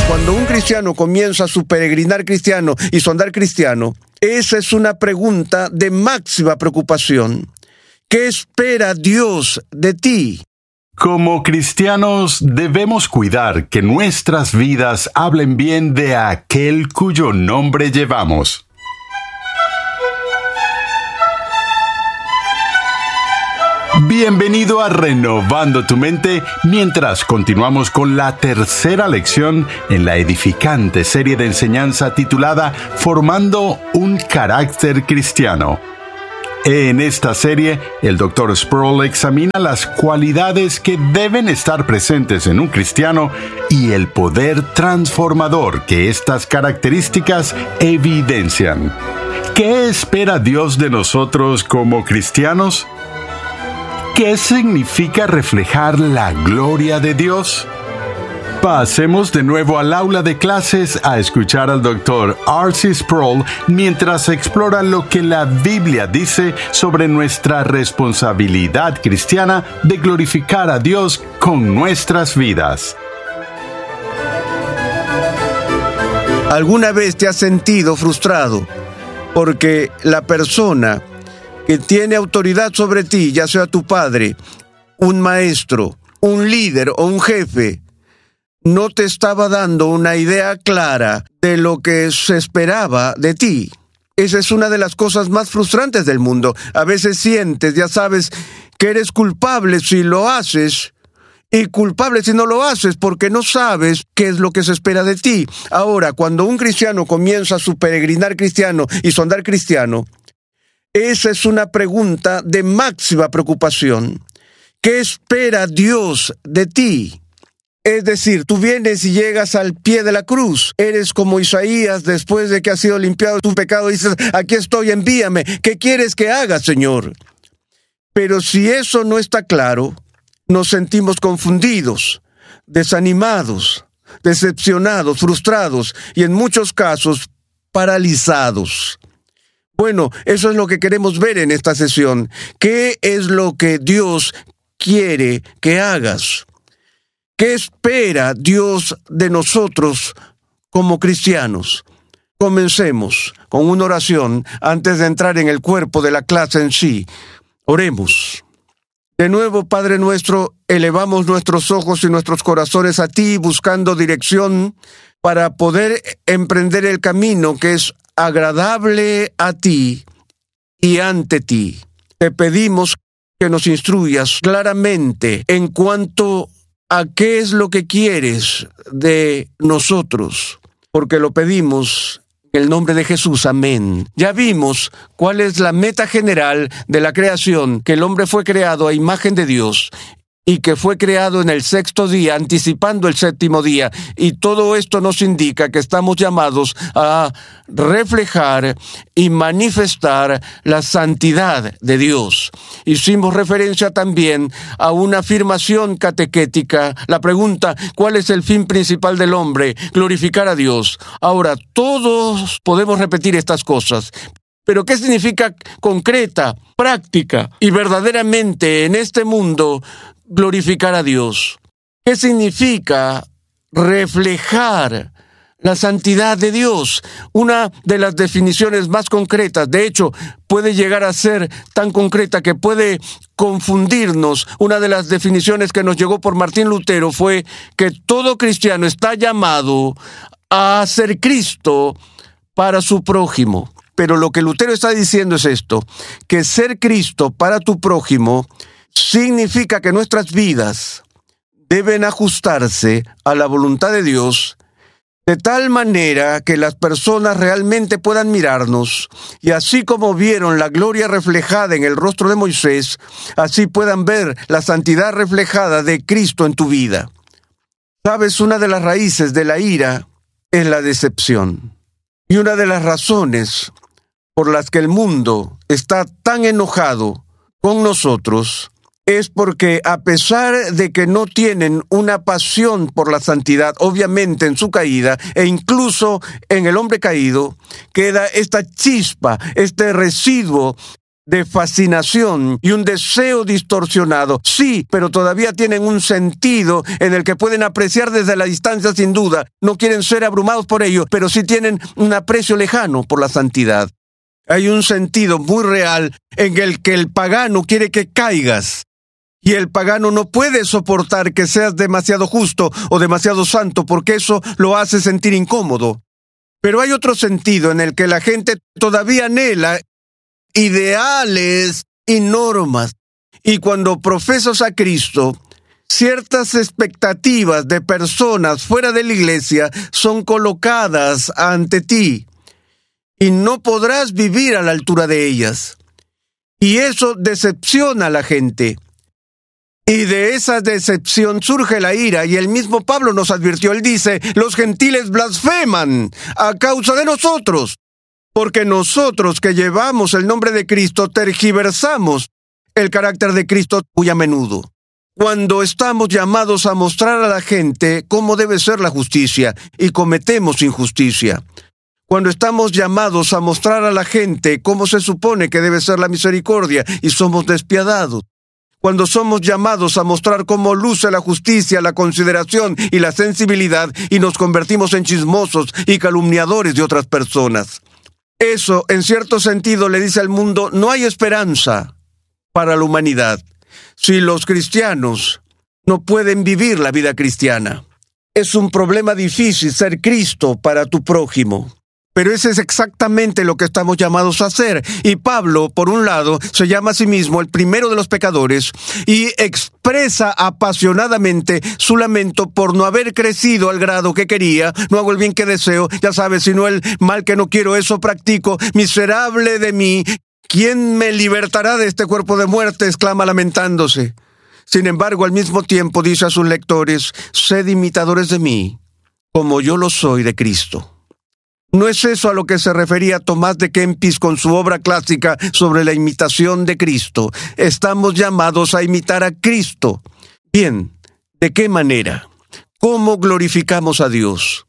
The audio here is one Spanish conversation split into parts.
Cuando un cristiano comienza su peregrinar cristiano y su andar cristiano, esa es una pregunta de máxima preocupación. ¿Qué espera Dios de ti? Como cristianos debemos cuidar que nuestras vidas hablen bien de aquel cuyo nombre llevamos. Bienvenido a Renovando tu Mente, mientras continuamos con la tercera lección en la edificante serie de enseñanza titulada Formando un carácter cristiano. En esta serie, el Dr. Sproul examina las cualidades que deben estar presentes en un cristiano y el poder transformador que estas características evidencian. ¿Qué espera Dios de nosotros como cristianos? ¿Qué significa reflejar la gloria de Dios? Pasemos de nuevo al aula de clases a escuchar al Dr. R.C. Sproul mientras explora lo que la Biblia dice sobre nuestra responsabilidad cristiana de glorificar a Dios con nuestras vidas. ¿Alguna vez te has sentido frustrado porque la persona que tiene autoridad sobre ti, ya sea tu padre, un maestro, un líder o un jefe, no te estaba dando una idea clara de lo que se esperaba de ti? Esa es una de las cosas más frustrantes del mundo. A veces sientes, ya sabes, que eres culpable si lo haces y culpable si no lo haces porque no sabes qué es lo que se espera de ti. Ahora, cuando un cristiano comienza su peregrinar cristiano y su andar cristiano, esa es una pregunta de máxima preocupación. ¿Qué espera Dios de ti? Es decir, tú vienes y llegas al pie de la cruz. Eres como Isaías después de que ha sido limpiado tu pecado. Dices, aquí estoy, envíame. ¿Qué quieres que haga, Señor? Pero si eso no está claro, nos sentimos confundidos, desanimados, decepcionados, frustrados y en muchos casos paralizados. Bueno, eso es lo que queremos ver en esta sesión. ¿Qué es lo que Dios quiere que hagas? ¿Qué espera Dios de nosotros como cristianos? Comencemos con una oración antes de entrar en el cuerpo de la clase en sí. Oremos. De nuevo, Padre nuestro, elevamos nuestros ojos y nuestros corazones a ti, buscando dirección para poder emprender el camino que es agradable a ti y ante ti. Te pedimos que nos instruyas claramente en cuanto a qué es lo que quieres de nosotros, porque lo pedimos en el nombre de Jesús. Amén. Ya vimos cuál es la meta general de la creación, que el hombre fue creado a imagen de Dios y que fue creado en el sexto día, anticipando el séptimo día. Y todo esto nos indica que estamos llamados a reflejar y manifestar la santidad de Dios. Hicimos referencia también a una afirmación catequética, la pregunta, ¿cuál es el fin principal del hombre? Glorificar a Dios. Ahora, todos podemos repetir estas cosas, pero ¿qué significa concreta, práctica y verdaderamente en este mundo glorificar a Dios? ¿Qué significa reflejar la santidad de Dios? Una de las definiciones más concretas, de hecho, puede llegar a ser tan concreta que puede confundirnos. Una de las definiciones que nos llegó por Martín Lutero fue que todo cristiano está llamado a ser Cristo para su prójimo. Pero lo que Lutero está diciendo es esto, que ser Cristo para tu prójimo significa que nuestras vidas deben ajustarse a la voluntad de Dios de tal manera que las personas realmente puedan mirarnos y así como vieron la gloria reflejada en el rostro de Moisés, así puedan ver la santidad reflejada de Cristo en tu vida. Sabes, una de las raíces de la ira es la decepción. Y una de las razones por las que el mundo está tan enojado con nosotros es porque a pesar de que no tienen una pasión por la santidad, obviamente en su caída, e incluso en el hombre caído, queda esta chispa, este residuo de fascinación y un deseo distorsionado. Sí, pero todavía tienen un sentido en el que pueden apreciar desde la distancia sin duda. No quieren ser abrumados por ello, pero sí tienen un aprecio lejano por la santidad. Hay un sentido muy real en el que el pagano quiere que caigas. Y el pagano no puede soportar que seas demasiado justo o demasiado santo porque eso lo hace sentir incómodo. Pero hay otro sentido en el que la gente todavía anhela ideales y normas. Y cuando profesas a Cristo, ciertas expectativas de personas fuera de la iglesia son colocadas ante ti y no podrás vivir a la altura de ellas. Y eso decepciona a la gente. Y de esa decepción surge la ira, y el mismo Pablo nos advirtió. Él dice, los gentiles blasfeman a causa de nosotros, porque nosotros que llevamos el nombre de Cristo tergiversamos el carácter de Cristo muy a menudo. Cuando estamos llamados a mostrar a la gente cómo debe ser la justicia y cometemos injusticia. Cuando estamos llamados a mostrar a la gente cómo se supone que debe ser la misericordia y somos despiadados. Cuando somos llamados a mostrar cómo luce la justicia, la consideración y la sensibilidad y nos convertimos en chismosos y calumniadores de otras personas. Eso, en cierto sentido, le dice al mundo, no hay esperanza para la humanidad si los cristianos no pueden vivir la vida cristiana. Es un problema difícil ser Cristo para tu prójimo. Pero ese es exactamente lo que estamos llamados a hacer. Y Pablo, por un lado, se llama a sí mismo el primero de los pecadores y expresa apasionadamente su lamento por no haber crecido al grado que quería. No hago el bien que deseo, ya sabes, sino el mal que no quiero, eso practico. Miserable de mí, ¿quién me libertará de este cuerpo de muerte?, exclama lamentándose. Sin embargo, al mismo tiempo dice a sus lectores, sed imitadores de mí, como yo lo soy de Cristo. ¿No es eso a lo que se refería Tomás de Kempis con su obra clásica sobre la imitación de Cristo? Estamos llamados a imitar a Cristo. Bien, ¿de qué manera? ¿Cómo glorificamos a Dios?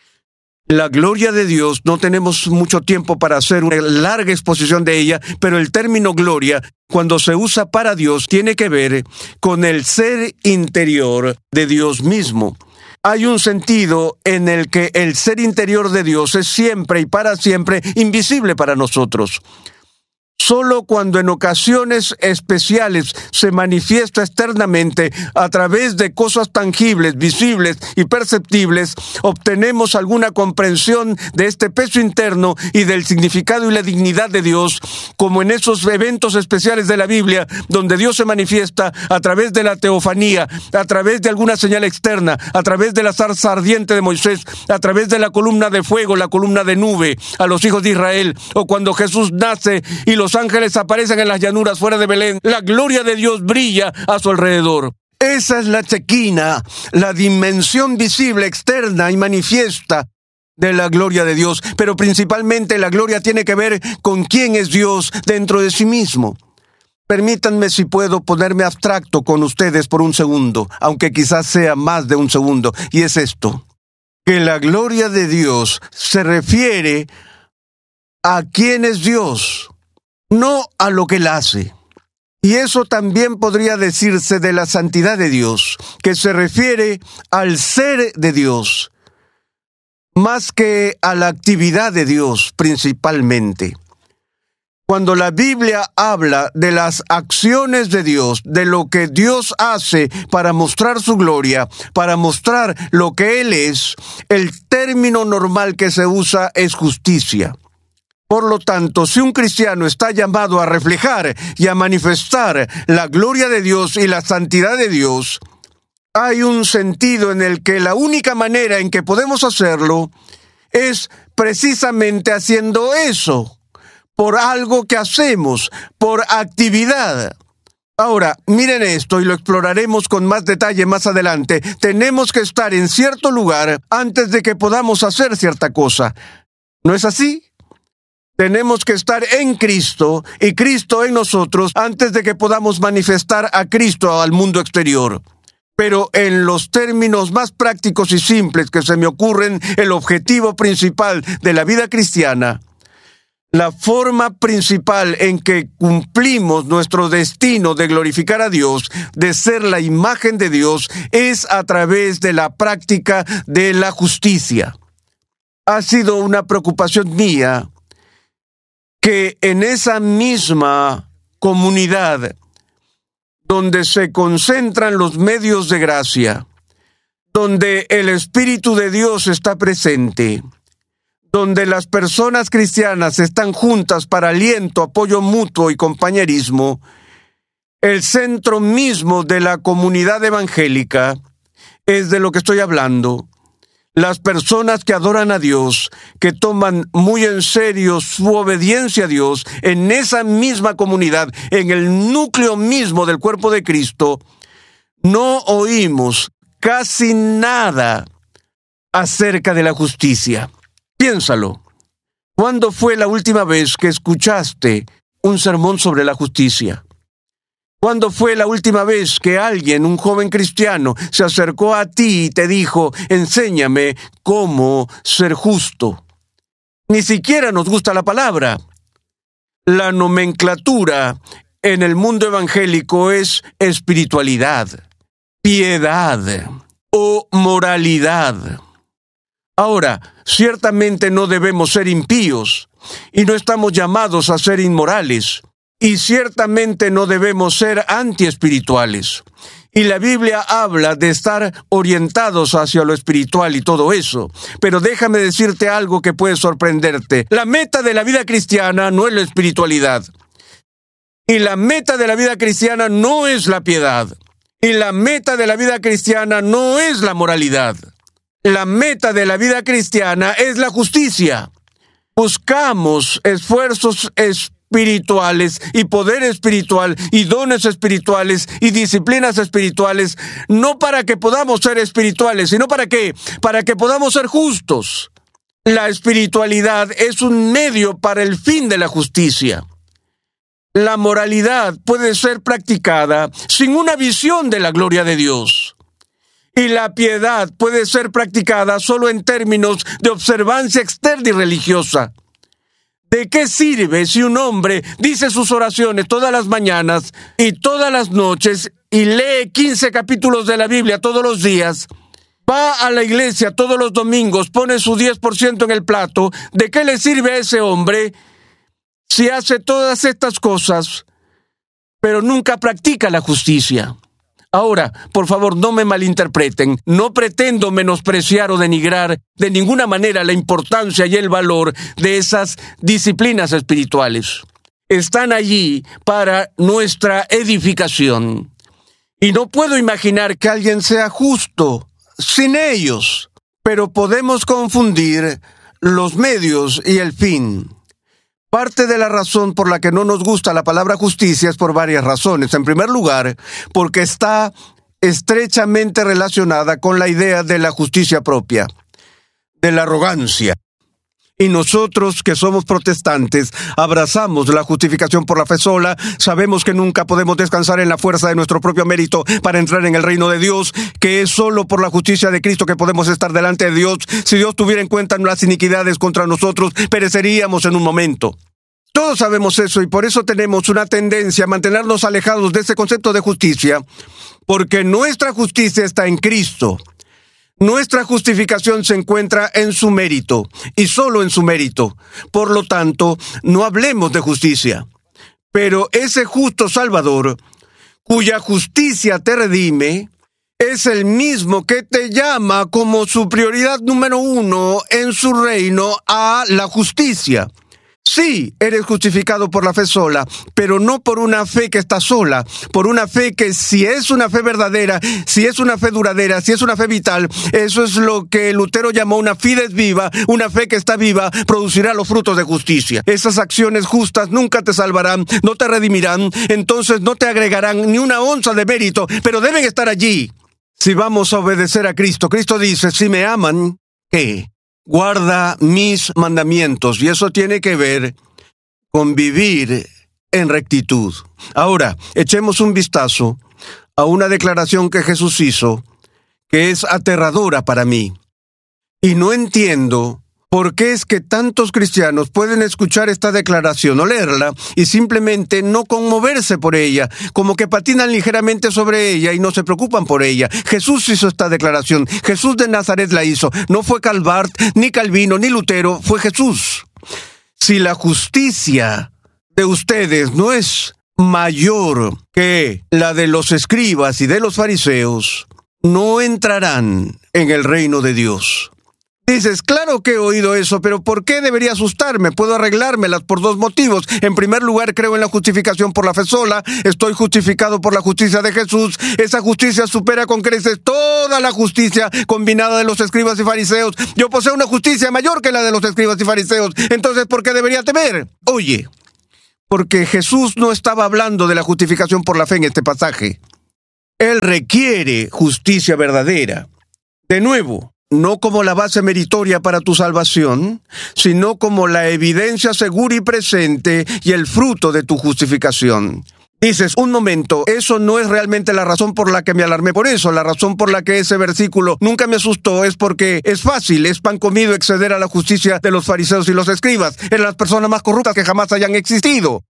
La gloria de Dios, no tenemos mucho tiempo para hacer una larga exposición de ella, pero el término gloria, cuando se usa para Dios, tiene que ver con el ser interior de Dios mismo. Hay un sentido en el que el ser interior de Dios es siempre y para siempre invisible para nosotros. Solo cuando en ocasiones especiales se manifiesta externamente a través de cosas tangibles, visibles y perceptibles, obtenemos alguna comprensión de este peso interno y del significado y la dignidad de Dios, como en esos eventos especiales de la Biblia, donde Dios se manifiesta a través de la teofanía, a través de alguna señal externa, a través de la zarza ardiente de Moisés, a través de la columna de fuego, la columna de nube, a los hijos de Israel, o cuando Jesús nace y los ángeles aparecen en las llanuras fuera de Belén. La gloria de Dios brilla a su alrededor. Esa es la chequina, la dimensión visible, externa y manifiesta de la gloria de Dios. Pero principalmente la gloria tiene que ver con quién es Dios dentro de sí mismo. Permítanme, si puedo, ponerme abstracto con ustedes por un segundo, aunque quizás sea más de un segundo, y es esto: que la gloria de Dios se refiere a quién es Dios, no a lo que Él hace. Y eso también podría decirse de la santidad de Dios, que se refiere al ser de Dios, más que a la actividad de Dios principalmente. Cuando la Biblia habla de las acciones de Dios, de lo que Dios hace para mostrar su gloria, para mostrar lo que Él es, el término normal que se usa es justicia. Por lo tanto, si un cristiano está llamado a reflejar y a manifestar la gloria de Dios y la santidad de Dios, hay un sentido en el que la única manera en que podemos hacerlo es precisamente haciendo eso, por algo que hacemos, por actividad. Ahora, miren esto y lo exploraremos con más detalle más adelante. Tenemos que estar en cierto lugar antes de que podamos hacer cierta cosa. ¿No es así? Tenemos que estar en Cristo y Cristo en nosotros antes de que podamos manifestar a Cristo al mundo exterior. Pero en los términos más prácticos y simples que se me ocurren, el objetivo principal de la vida cristiana, La forma principal en que cumplimos nuestro destino de glorificar a Dios, de ser la imagen de Dios, es a través de la práctica de la justicia. Ha sido una preocupación mía que en esa misma comunidad donde se concentran los medios de gracia, donde el Espíritu de Dios está presente, donde las personas cristianas están juntas para aliento, apoyo mutuo y compañerismo, el centro mismo de la comunidad evangélica es de lo que estoy hablando. Las personas que adoran a Dios, que toman muy en serio su obediencia a Dios, en esa misma comunidad, en el núcleo mismo del cuerpo de Cristo, no oímos casi nada acerca de la justicia. Piénsalo. ¿Cuándo fue la última vez que escuchaste un sermón sobre la justicia? ¿Cuándo fue la última vez que alguien, un joven cristiano, se acercó a ti y te dijo, enséñame cómo ser justo? Ni siquiera nos gusta la palabra. La nomenclatura en el mundo evangélico es espiritualidad, piedad o moralidad. Ahora, ciertamente no debemos ser impíos y no estamos llamados a ser inmorales. Y ciertamente no debemos ser antiespirituales. Y la Biblia habla de estar orientados hacia lo espiritual y todo eso. Pero déjame decirte algo que puede sorprenderte. La meta de la vida cristiana no es la espiritualidad. Y la meta de la vida cristiana no es la piedad. Y la meta de la vida cristiana no es la moralidad. La meta de la vida cristiana es la justicia. Buscamos esfuerzos espirituales y poder espiritual y dones espirituales y disciplinas espirituales, no para que podamos ser espirituales, sino para que podamos ser justos. La espiritualidad es un medio para el fin de la justicia. La moralidad puede ser practicada sin una visión de la gloria de Dios. Y la piedad puede ser practicada solo en términos de observancia externa y religiosa. ¿De qué sirve si un hombre dice sus oraciones todas las mañanas y todas las noches y lee 15 capítulos de la Biblia todos los días? Va a la iglesia todos los domingos, pone su 10% en el plato. ¿De qué le sirve a ese hombre si hace todas estas cosas, pero nunca practica la justicia? Ahora, por favor, no me malinterpreten. No pretendo menospreciar o denigrar de ninguna manera la importancia y el valor de esas disciplinas espirituales. Están allí para nuestra edificación. Y no puedo imaginar que alguien sea justo sin ellos. Pero podemos confundir los medios y el fin. Parte de la razón por la que no nos gusta la palabra justicia es por varias razones. En primer lugar, porque está estrechamente relacionada con la idea de la justicia propia, de la arrogancia. Y nosotros, que somos protestantes, abrazamos la justificación por la fe sola. Sabemos que nunca podemos descansar en la fuerza de nuestro propio mérito para entrar en el reino de Dios, que es solo por la justicia de Cristo que podemos estar delante de Dios. Si Dios tuviera en cuenta las iniquidades contra nosotros, pereceríamos en un momento. Todos sabemos eso y por eso tenemos una tendencia a mantenernos alejados de ese concepto de justicia, porque nuestra justicia está en Cristo. Nuestra justificación se encuentra en su mérito, y solo en su mérito. Por lo tanto, no hablemos de justicia. Pero ese justo Salvador, cuya justicia te redime, es el mismo que te llama como su prioridad número 1 en su reino a la justicia. Sí, eres justificado por la fe sola, pero no por una fe que está sola, por una fe que si es una fe verdadera, si es una fe duradera, si es una fe vital, eso es lo que Lutero llamó una fides viva, una fe que está viva, producirá los frutos de justicia. Esas acciones justas nunca te salvarán, no te redimirán, entonces no te agregarán ni una onza de mérito, pero deben estar allí. Si vamos a obedecer a Cristo, Cristo dice, si me aman, ¿qué? Guarda mis mandamientos, y eso tiene que ver con vivir en rectitud. Ahora, echemos un vistazo a una declaración que Jesús hizo, que es aterradora para mí. Y no entiendo ¿Por qué es que tantos cristianos pueden escuchar esta declaración o leerla y simplemente no conmoverse por ella, como que patinan ligeramente sobre ella y no se preocupan por ella? Jesús hizo esta declaración, Jesús de Nazaret la hizo, no fue Calvart, ni Calvino, ni Lutero, fue Jesús. Si la justicia de ustedes no es mayor que la de los escribas y de los fariseos, no entrarán en el reino de Dios. Dices, claro que he oído eso, pero ¿por qué debería asustarme? Puedo arreglármelas por dos motivos. En primer lugar, creo en la justificación por la fe sola. Estoy justificado por la justicia de Jesús. Esa justicia supera con creces toda la justicia combinada de los escribas y fariseos. Yo poseo una justicia mayor que la de los escribas y fariseos. Entonces, ¿por qué debería temer? Oye, porque Jesús no estaba hablando de la justificación por la fe en este pasaje. Él requiere justicia verdadera. De nuevo, no como la base meritoria para tu salvación, sino como la evidencia segura y presente y el fruto de tu justificación. Dices, un momento, eso no es realmente la razón por la que me alarmé por eso. La razón por la que ese versículo nunca me asustó es porque es fácil, es pan comido exceder a la justicia de los fariseos y los escribas. Eran las personas más corruptas que jamás hayan existido.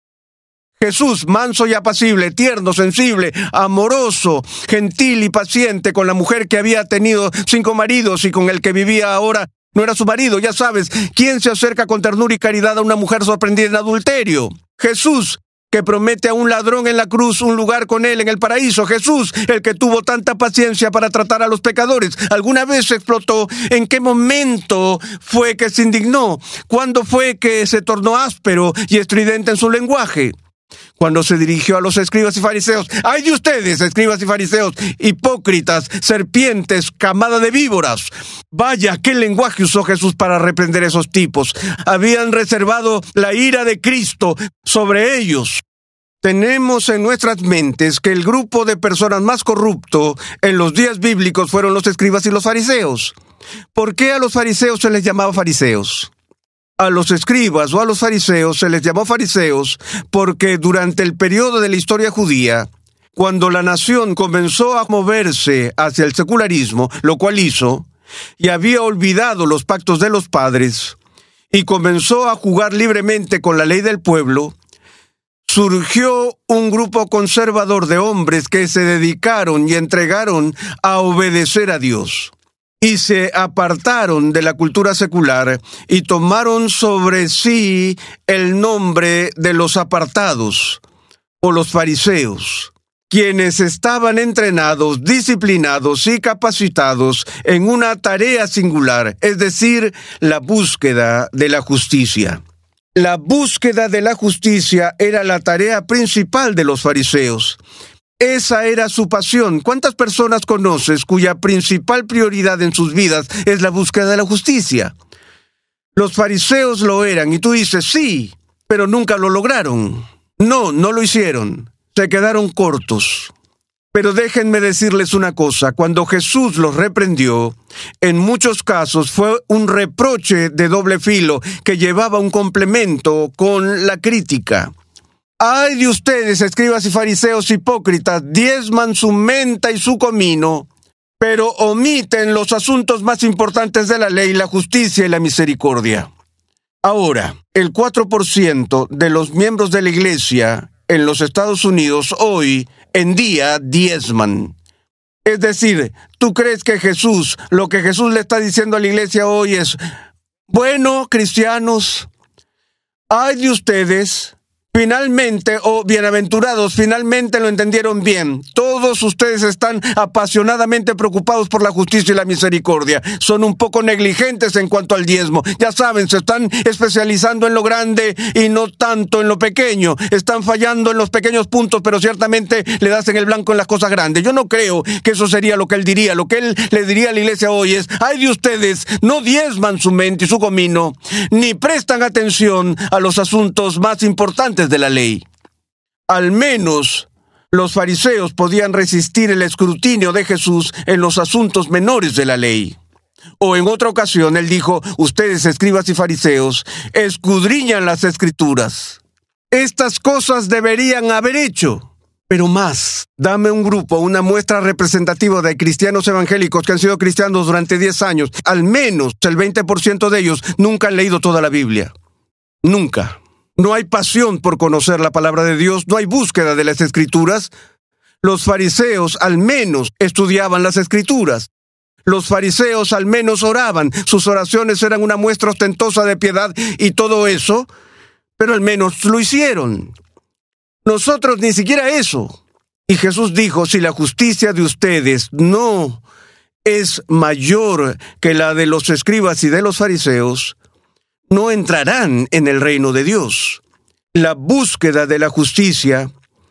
Jesús, manso y apacible, tierno, sensible, amoroso, gentil y paciente con la mujer que había tenido 5 maridos y con el que vivía ahora no era su marido. Ya sabes, ¿quién se acerca con ternura y caridad a una mujer sorprendida en adulterio? Jesús, que promete a un ladrón en la cruz un lugar con él en el paraíso. Jesús, el que tuvo tanta paciencia para tratar a los pecadores. ¿Alguna vez explotó? ¿En qué momento fue que se indignó? ¿Cuándo fue que se tornó áspero y estridente en su lenguaje? Cuando se dirigió a los escribas y fariseos. ¡Ay de ustedes, escribas y fariseos, hipócritas, serpientes, camada de víboras! Vaya, qué lenguaje usó Jesús para reprender a esos tipos. Habían reservado la ira de Cristo sobre ellos. Tenemos en nuestras mentes que el grupo de personas más corrupto en los días bíblicos fueron los escribas y los fariseos. ¿Por qué a los fariseos se les llamaba fariseos? A los escribas o a los fariseos se les llamó fariseos porque durante el periodo de la historia judía, cuando la nación comenzó a moverse hacia el secularismo, lo cual hizo, y había olvidado los pactos de los padres, y comenzó a jugar libremente con la ley del pueblo, surgió un grupo conservador de hombres que se dedicaron y entregaron a obedecer a Dios. Y se apartaron de la cultura secular y tomaron sobre sí el nombre de los apartados o los fariseos, quienes estaban entrenados, disciplinados y capacitados en una tarea singular, es decir, la búsqueda de la justicia. La búsqueda de la justicia era la tarea principal de los fariseos. Esa era su pasión. ¿Cuántas personas conoces cuya principal prioridad en sus vidas es la búsqueda de la justicia? Los fariseos lo eran y tú dices, sí, pero nunca lo lograron. No lo hicieron. Se quedaron cortos. Pero déjenme decirles una cosa. Cuando Jesús los reprendió, en muchos casos fue un reproche de doble filo que llevaba un complemento con la crítica. ¡Ay de ustedes, escribas y fariseos hipócritas! Diezman su menta y su comino, pero omiten los asuntos más importantes de la ley, la justicia y la misericordia. Ahora, el 4% de los miembros de la iglesia en los Estados Unidos hoy en día diezman. Es decir, ¿tú crees que lo que Jesús le está diciendo a la iglesia hoy es, bueno, cristianos, ay de ustedes, finalmente, bienaventurados, finalmente lo entendieron bien. Todos ustedes están apasionadamente preocupados por la justicia y la misericordia. Son un poco negligentes en cuanto al diezmo. Ya saben, se están especializando en lo grande y no tanto en lo pequeño. Están fallando en los pequeños puntos, pero ciertamente le das en el blanco en las cosas grandes. Yo no creo que eso sería lo que él diría. Lo que él le diría a la iglesia hoy es, ay de ustedes, no diezman su mente y su comino, ni prestan atención a los asuntos más importantes de la ley. Al menos los fariseos podían resistir el escrutinio de Jesús en los asuntos menores de la ley. O en otra ocasión él dijo, ustedes escribas y fariseos escudriñan las escrituras. Estas cosas deberían haber hecho, Pero más, dame un grupo, una muestra representativa de cristianos evangélicos que han sido cristianos durante 10 años. Al menos el 20% de ellos nunca han leído toda la Biblia. Nunca. No hay pasión por conocer la palabra de Dios, no hay búsqueda de las Escrituras. Los fariseos al menos estudiaban las Escrituras. Los fariseos al menos oraban. Sus oraciones eran una muestra ostentosa de piedad y todo eso, pero al menos lo hicieron. Nosotros ni siquiera eso. Y Jesús dijo, si la justicia de ustedes no es mayor que la de los escribas y de los fariseos, no entrarán en el reino de Dios. La búsqueda de la justicia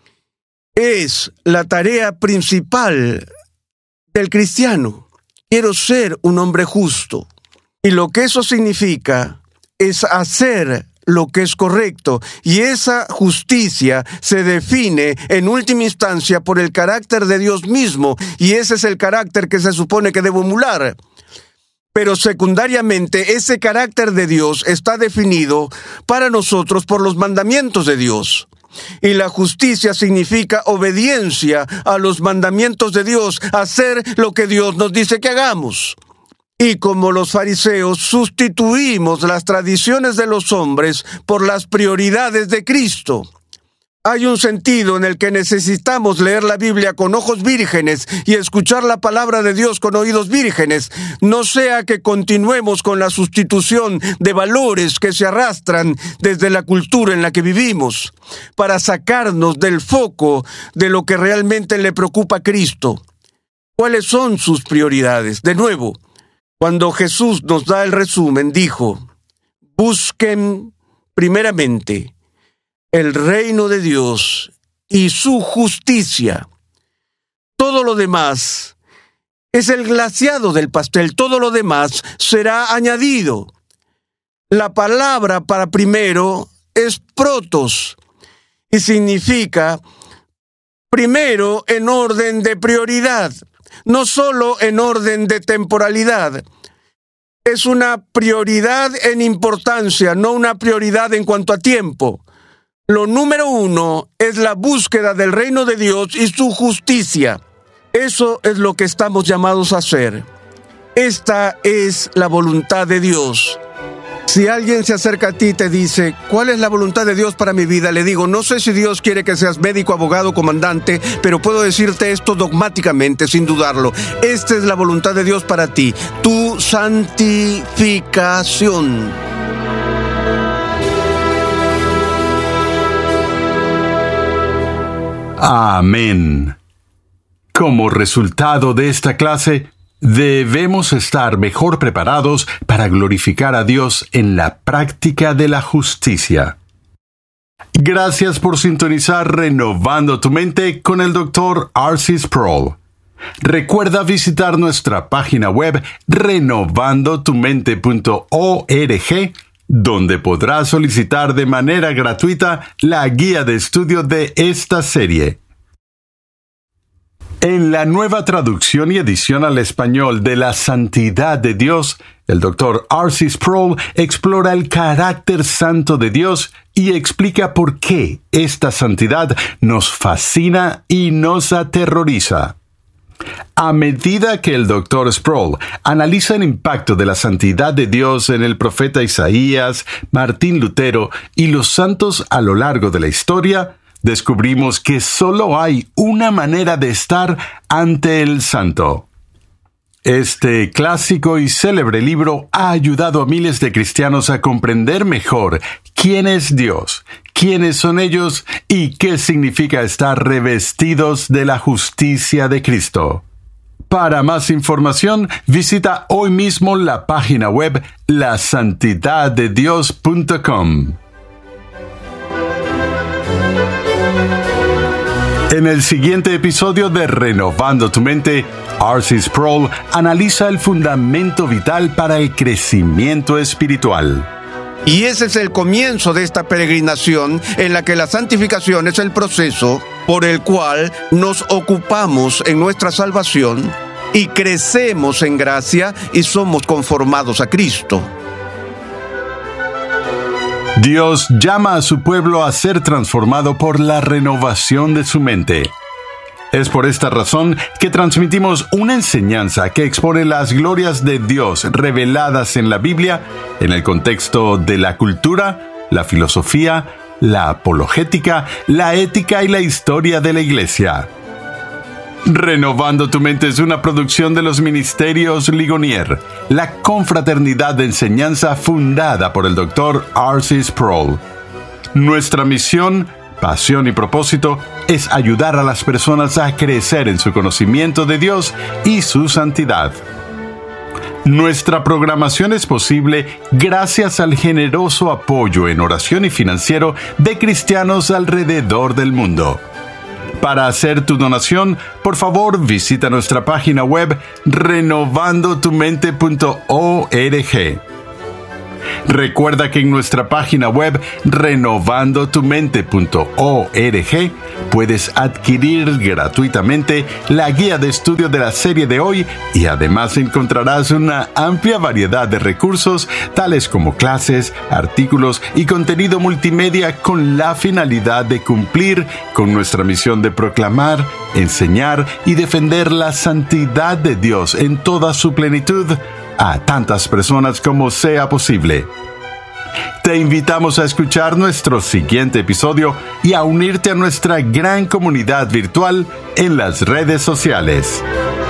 es la tarea principal del cristiano. Quiero ser un hombre justo. Y lo que eso significa es hacer lo que es correcto, y esa justicia se define en última instancia por el carácter de Dios mismo, y ese es el carácter que se supone que debo emular. Pero secundariamente, ese carácter de Dios está definido para nosotros por los mandamientos de Dios. Y la justicia significa obediencia a los mandamientos de Dios, hacer lo que Dios nos dice que hagamos. Y como los fariseos, sustituimos las tradiciones de los hombres por las prioridades de Cristo. Hay un sentido en el que necesitamos leer la Biblia con ojos vírgenes y escuchar la palabra de Dios con oídos vírgenes, no sea que continuemos con la sustitución de valores que se arrastran desde la cultura en la que vivimos, para sacarnos del foco de lo que realmente le preocupa a Cristo. ¿Cuáles son sus prioridades? De nuevo, cuando Jesús nos da el resumen, dijo, busquen primeramente el reino de Dios y su justicia. Todo lo demás es el glaseado del pastel, todo lo demás será añadido. La palabra para primero es protos y significa primero en orden de prioridad, no solo en orden de temporalidad. Es una prioridad en importancia, no una prioridad en cuanto a tiempo. Lo número 1 es la búsqueda del reino de Dios y su justicia. Eso es lo que estamos llamados a hacer. Esta es la voluntad de Dios. Si alguien se acerca a ti y te dice, ¿cuál es la voluntad de Dios para mi vida? Le digo, no sé si Dios quiere que seas médico, abogado, comandante, pero puedo decirte esto dogmáticamente, sin dudarlo. Esta es la voluntad de Dios para ti, tu santificación. Amén. Como resultado de esta clase, debemos estar mejor preparados para glorificar a Dios en la práctica de la justicia. Gracias por sintonizar Renovando tu Mente con el Dr. R.C. Sproul. Recuerda visitar nuestra página web renovandotumente.org, donde podrás solicitar de manera gratuita la guía de estudio de esta serie. En la nueva traducción y edición al español de La Santidad de Dios, el Dr. R.C. Sproul explora el carácter santo de Dios y explica por qué esta santidad nos fascina y nos aterroriza. A medida que el Dr. Sproul analiza el impacto de la santidad de Dios en el profeta Isaías, Martín Lutero y los santos a lo largo de la historia, descubrimos que solo hay una manera de estar ante el santo. Este clásico y célebre libro ha ayudado a miles de cristianos a comprender mejor quién es Dios, quiénes son ellos y qué significa estar revestidos de la justicia de Cristo. Para más información, visita hoy mismo la página web lasantidaddedios.com. En el siguiente episodio de Renovando tu Mente, R.C. Sproul analiza el fundamento vital para el crecimiento espiritual. Y ese es el comienzo de esta peregrinación en la que la santificación es el proceso por el cual nos ocupamos en nuestra salvación y crecemos en gracia y somos conformados a Cristo. Dios llama a su pueblo a ser transformado por la renovación de su mente. Es por esta razón que transmitimos una enseñanza que expone las glorias de Dios reveladas en la Biblia en el contexto de la cultura, la filosofía, la apologética, la ética y la historia de la Iglesia. Renovando tu mente es una producción de los Ministerios Ligonier, la confraternidad de enseñanza fundada por el Dr. R.C. Sproul. Nuestra misión, pasión y propósito es ayudar a las personas a crecer en su conocimiento de Dios y su santidad. Nuestra programación es posible gracias al generoso apoyo en oración y financiero de cristianos alrededor del mundo. Para hacer tu donación, por favor visita nuestra página web renovandotumente.org. Recuerda que en nuestra página web renovandotumente.org puedes adquirir gratuitamente la guía de estudio de la serie de hoy y además encontrarás una amplia variedad de recursos tales como clases, artículos y contenido multimedia con la finalidad de cumplir con nuestra misión de proclamar, enseñar y defender la santidad de Dios en toda su plenitud a tantas personas como sea posible. Te invitamos a escuchar nuestro siguiente episodio y a unirte a nuestra gran comunidad virtual en las redes sociales.